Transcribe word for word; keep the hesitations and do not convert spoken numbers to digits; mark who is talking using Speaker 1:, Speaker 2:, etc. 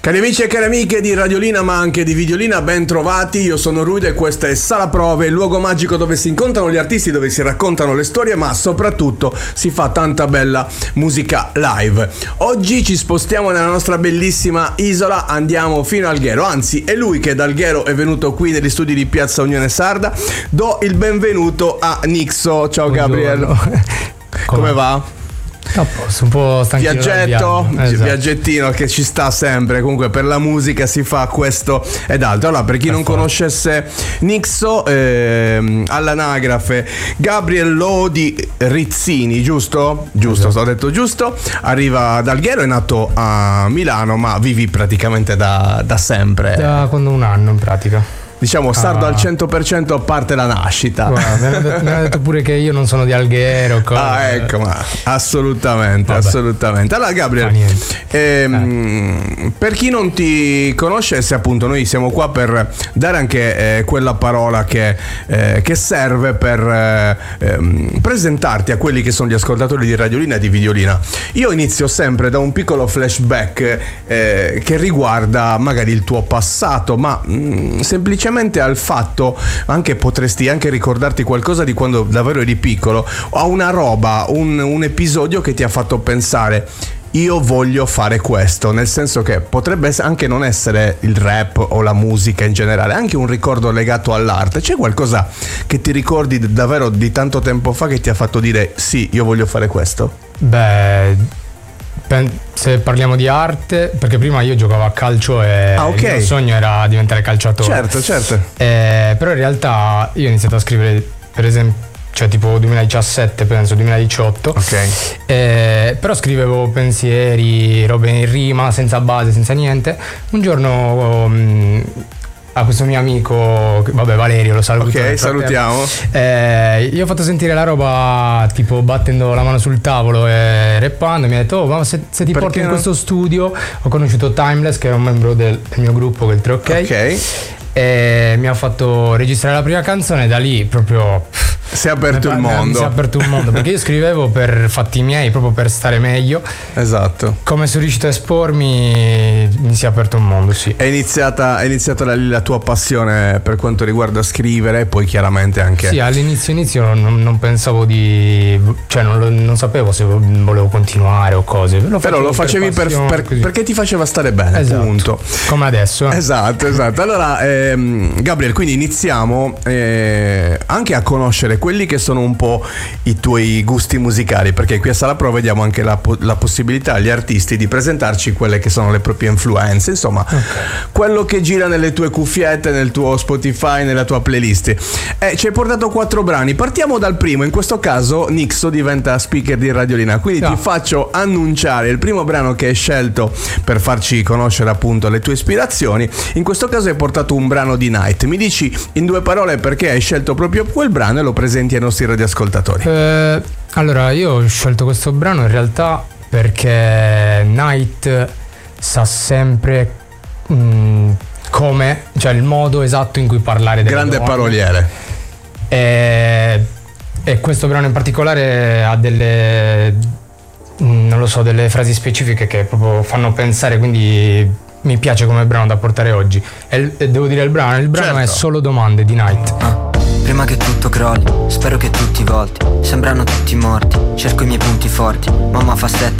Speaker 1: Cari amici e cari amiche di Radiolina ma anche di Videolina, ben trovati. Io sono Rude e questa è Sala Prove, il luogo magico dove si incontrano gli artisti, dove si raccontano le storie, ma soprattutto si fa tanta bella musica live. Oggi ci spostiamo nella nostra bellissima isola, andiamo fino a Alghero, anzi è lui che da Alghero è venuto qui negli studi di Piazza Unione Sarda. Do il benvenuto a Nixo. Ciao Gabriel.
Speaker 2: Come,
Speaker 1: Come va?
Speaker 2: A posto, un po' stanchino.
Speaker 1: Viaggetto,
Speaker 2: esatto.
Speaker 1: Viaggettino che ci sta sempre. Comunque per la musica si fa questo ed altro. Allora, per chi non conoscesse Nixo, ehm, all'anagrafe Gabriel Lodi Rizzini, giusto? Giusto,
Speaker 2: Esatto.
Speaker 1: Ho detto giusto. Arriva da Alghero, è nato a Milano, ma vivi praticamente da, da sempre.
Speaker 2: Da quando un anno in pratica.
Speaker 1: Diciamo sardo
Speaker 2: Ah.
Speaker 1: al cento per cento a parte la nascita.
Speaker 2: Guarda, mi hanno detto, mi hanno detto pure che io non sono di Alghero. Cosa.
Speaker 1: Ah, ecco, ma assolutamente,
Speaker 2: Vabbè.
Speaker 1: assolutamente. Allora, Gabriel,
Speaker 2: Fa niente.
Speaker 1: ehm, per chi non ti conoscesse, appunto, noi siamo qua per dare anche eh, quella parola che, eh, che serve per eh, ehm, presentarti a quelli che sono gli ascoltatori di Radiolina e di Videolina. Io inizio sempre da un piccolo flashback eh, che riguarda magari il tuo passato, ma mh, semplicemente al fatto, anche potresti anche ricordarti qualcosa di quando davvero eri piccolo, o una roba, un, un episodio che ti ha fatto pensare io voglio fare questo, nel senso che potrebbe anche non essere il rap o la musica in generale, anche un ricordo legato all'arte. C'è qualcosa che ti ricordi davvero di tanto tempo fa che ti ha fatto dire sì, io voglio fare questo?
Speaker 2: Beh, se parliamo di arte, perché prima io giocavo a calcio e
Speaker 1: Ah, ok.
Speaker 2: il mio sogno era diventare calciatore.
Speaker 1: Certo, certo.
Speaker 2: Eh, però in realtà io ho iniziato a scrivere, per esempio, cioè tipo duemiladiciassette, penso, duemiladiciotto.
Speaker 1: Ok.
Speaker 2: Eh, però scrivevo pensieri, robe in rima, senza base, senza niente. Un giorno um, a questo mio amico, vabbè, Valerio, lo saluto.
Speaker 1: Ok, salutiamo.
Speaker 2: Eh, io ho fatto sentire la roba tipo battendo la mano sul tavolo e rappando. Mi ha detto, oh, ma se, se ti
Speaker 1: Perché
Speaker 2: porto in
Speaker 1: no?
Speaker 2: questo studio. Ho conosciuto Timeless, che è un membro del, del mio gruppo, che è il tre ok.
Speaker 1: Ok.
Speaker 2: E mi ha fatto registrare la prima canzone, e da lì proprio
Speaker 1: Si è aperto il
Speaker 2: mi si è
Speaker 1: mondo.
Speaker 2: aperto un mondo, perché io scrivevo per fatti miei, proprio per stare meglio.
Speaker 1: Esatto.
Speaker 2: Come sono riuscito a espormi, mi si è aperto un mondo, sì.
Speaker 1: È iniziata, è iniziata da lì la tua passione per quanto riguarda scrivere, e poi chiaramente anche
Speaker 2: Sì, all'inizio inizio non, non pensavo di, cioè non, lo- non sapevo se volevo continuare o cose. Lo
Speaker 1: però lo facevi per,
Speaker 2: passione,
Speaker 1: per-
Speaker 2: così.
Speaker 1: perché ti faceva stare bene,
Speaker 2: Esatto.
Speaker 1: punto.
Speaker 2: Come adesso. eh.
Speaker 1: Esatto, esatto. Allora, ehm, Gabriel, quindi iniziamo eh, anche a conoscere quelli che sono un po' i tuoi gusti musicali, perché qui a Sala Prove diamo anche la, po- la possibilità agli artisti di presentarci quelle che sono le proprie influenze, insomma, quello che gira nelle tue cuffiette, nel tuo Spotify, nella tua playlist. Eh, ci hai portato quattro brani. Partiamo dal primo. In questo caso Nixo diventa speaker di Radiolina, quindi
Speaker 2: Ah.
Speaker 1: ti faccio annunciare il primo brano che hai scelto per farci conoscere appunto le tue ispirazioni. In questo caso hai portato un brano di Night. Mi dici in due parole perché hai scelto proprio quel brano e lo presenti ai nostri radioascoltatori.
Speaker 2: Eh, allora, io ho scelto questo brano in realtà perché Night sa sempre mm, come, cioè il modo esatto in cui parlare delle
Speaker 1: Grande
Speaker 2: donne.
Speaker 1: paroliere.
Speaker 2: E, e questo brano in particolare ha delle, mm, non lo so, delle frasi specifiche che proprio fanno pensare, quindi mi piace come brano da portare oggi. E, il- e devo dire il brano, il brano
Speaker 1: Certo.
Speaker 2: è Solo Domande di Night.
Speaker 3: Prima che tutto crolli, spero che tutti volti sembrano tutti morti. Cerco i miei punti forti, mamma fa stette